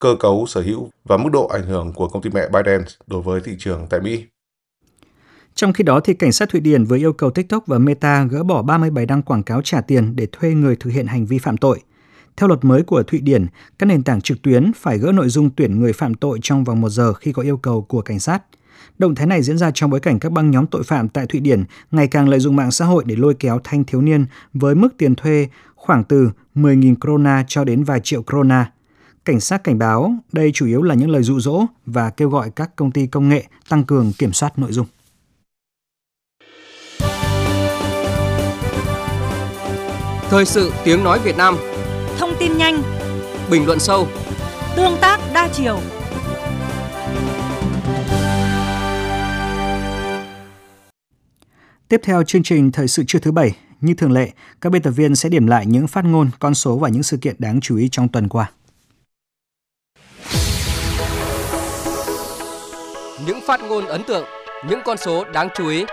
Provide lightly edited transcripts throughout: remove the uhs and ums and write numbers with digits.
cơ cấu sở hữu và mức độ ảnh hưởng của công ty mẹ ByteDance đối với thị trường tại Mỹ. Trong khi đó, thì cảnh sát Thụy Điển vừa yêu cầu TikTok và Meta gỡ bỏ 30 bài đăng quảng cáo trả tiền để thuê người thực hiện hành vi phạm tội. Theo luật mới của Thụy Điển, các nền tảng trực tuyến phải gỡ nội dung tuyển người phạm tội trong vòng 1 giờ khi có yêu cầu của cảnh sát. Động thái này diễn ra trong bối cảnh các băng nhóm tội phạm tại Thụy Điển ngày càng lợi dụng mạng xã hội để lôi kéo thanh thiếu niên với mức tiền thuê khoảng từ 10.000 krona cho đến vài triệu krona. Cảnh sát cảnh báo đây chủ yếu là những lời dụ dỗ và kêu gọi các công ty công nghệ tăng cường kiểm soát nội dung. Thời sự tiếng nói Việt Nam. Thông tin nhanh, Bình luận sâu, tương tác đa chiều. Tiếp theo chương trình Thời sự trưa thứ Bảy, như thường lệ, các biên tập viên sẽ điểm lại những phát ngôn, con số và những sự kiện đáng chú ý trong tuần qua. Những phát ngôn ấn tượng, những con số đáng chú ý.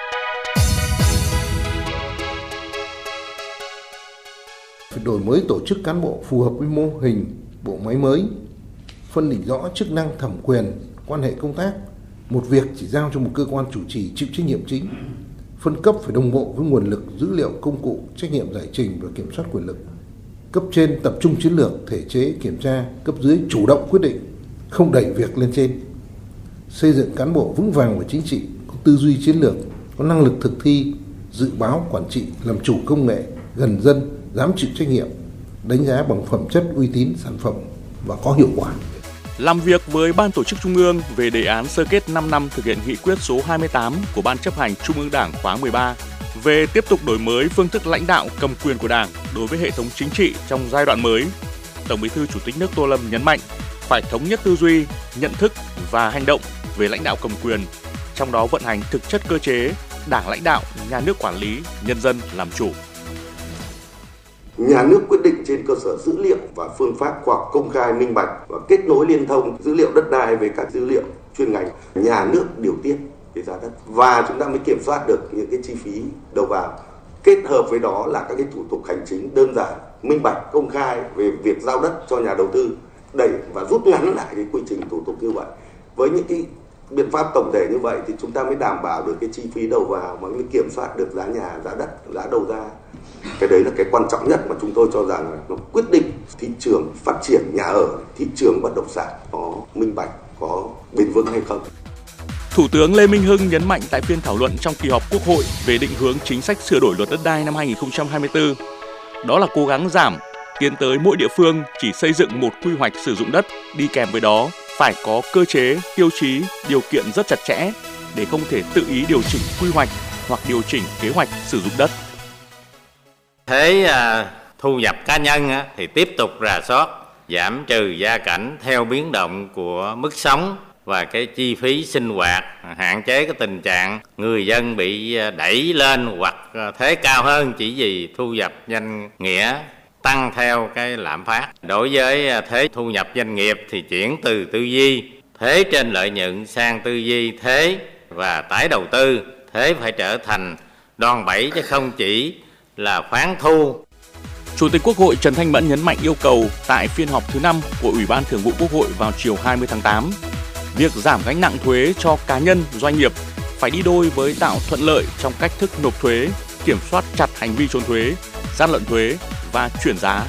Phải đổi mới tổ chức cán bộ phù hợp với mô hình bộ máy mới, phân định rõ chức năng thẩm quyền, quan hệ công tác, một việc chỉ giao cho một cơ quan chủ trì chịu trách nhiệm chính, phân cấp phải đồng bộ với nguồn lực, dữ liệu, công cụ, trách nhiệm giải trình và kiểm soát quyền lực. Cấp trên tập trung chiến lược, thể chế, kiểm tra, cấp dưới chủ động quyết định, không đẩy việc lên trên. Xây dựng cán bộ vững vàng về chính trị, có tư duy chiến lược, có năng lực thực thi, dự báo, quản trị, làm chủ công nghệ, gần dân, dám chịu trách nhiệm, đánh giá bằng phẩm chất, uy tín, sản phẩm và có hiệu quả. Làm việc với Ban Tổ chức Trung ương về đề án sơ kết 5 năm thực hiện nghị quyết số 28 của Ban chấp hành Trung ương Đảng khóa 13 về tiếp tục đổi mới phương thức lãnh đạo cầm quyền của Đảng đối với hệ thống chính trị trong giai đoạn mới, Tổng Bí thư Chủ tịch nước Tô Lâm nhấn mạnh phải thống nhất tư duy, nhận thức và hành động về lãnh đạo cầm quyền, trong đó vận hành thực chất cơ chế Đảng lãnh đạo, nhà nước quản lý, nhân dân làm chủ. Nhà nước quyết định trên cơ sở dữ liệu và phương pháp khoa học công khai, minh bạch và kết nối liên thông dữ liệu đất đai với các dữ liệu chuyên ngành. Nhà nước điều tiết cái giá đất và chúng ta mới kiểm soát được những cái chi phí đầu vào. Kết hợp với đó là các cái thủ tục hành chính đơn giản, minh bạch, công khai về việc giao đất cho nhà đầu tư, đẩy và rút ngắn lại cái quy trình thủ tục như vậy. Với những cái biện pháp tổng thể như vậy thì chúng ta mới đảm bảo được cái chi phí đầu vào mà mới kiểm soát được giá nhà, giá đất, giá đầu ra. Cái đấy là cái quan trọng nhất mà chúng tôi cho rằng là nó quyết định thị trường phát triển nhà ở, thị trường bất động sản có minh bạch, có bền vững hay không. Thủ tướng Lê Minh Hưng nhấn mạnh tại phiên thảo luận trong kỳ họp Quốc hội về định hướng chính sách sửa đổi luật đất đai năm 2024, đó là cố gắng giảm, tiến tới mỗi địa phương chỉ xây dựng một quy hoạch sử dụng đất, đi kèm với đó phải có cơ chế, tiêu chí, điều kiện rất chặt chẽ để không thể tự ý điều chỉnh quy hoạch hoặc điều chỉnh kế hoạch sử dụng đất. Thế thu nhập cá nhân thì tiếp tục rà soát, giảm trừ gia cảnh theo biến động của mức sống và cái chi phí sinh hoạt, hạn chế cái tình trạng người dân bị đẩy lên hoặc thế cao hơn chỉ vì thu nhập danh nghĩa tăng theo cái lạm phát. Đối với thuế thu nhập doanh nghiệp thì chuyển từ tư duy thuế trên lợi nhuận sang tư duy thuế và tái đầu tư, thuế phải trở thành đòn bẩy chứ không chỉ là khoán thu. Chủ tịch Quốc hội Trần Thanh Mẫn nhấn mạnh yêu cầu tại phiên họp thứ 5 của Ủy ban Thường vụ Quốc hội vào chiều 20 tháng 8, việc giảm gánh nặng thuế cho cá nhân, doanh nghiệp phải đi đôi với tạo thuận lợi trong cách thức nộp thuế, kiểm soát chặt hành vi trốn thuế, gian lận thuế và chuyển giá.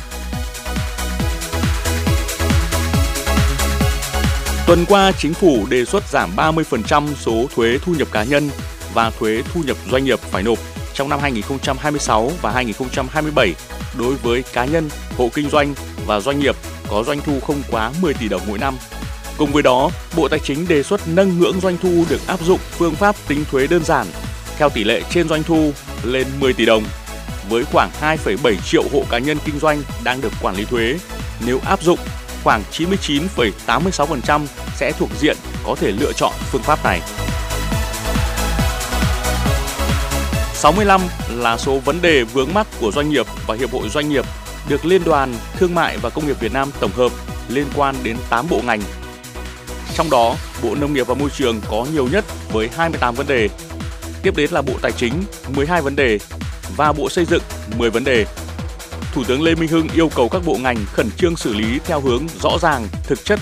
Tuần qua, Chính phủ đề xuất giảm 30% số thuế thu nhập cá nhân và thuế thu nhập doanh nghiệp phải nộp trong năm 2026 và 2027 đối với cá nhân, hộ kinh doanh và doanh nghiệp có doanh thu không quá 10 tỷ đồng mỗi năm. Cùng với đó, Bộ Tài chính đề xuất nâng ngưỡng doanh thu được áp dụng phương pháp tính thuế đơn giản theo tỷ lệ trên doanh thu lên 10 tỷ đồng, với khoảng 2,7 triệu hộ cá nhân kinh doanh đang được quản lý thuế. Nếu áp dụng, khoảng 99,86% sẽ thuộc diện có thể lựa chọn phương pháp này. 65 là số vấn đề vướng mắc của doanh nghiệp và Hiệp hội Doanh nghiệp được Liên đoàn Thương mại và Công nghiệp Việt Nam tổng hợp liên quan đến 8 bộ ngành. Trong đó, Bộ Nông nghiệp và Môi trường có nhiều nhất với 28 vấn đề. Tiếp đến là Bộ Tài chính 12 vấn đề và Bộ Xây dựng 10 vấn đề. Thủ tướng Lê Minh Hưng yêu cầu các bộ ngành khẩn trương xử lý theo hướng rõ ràng, thực chất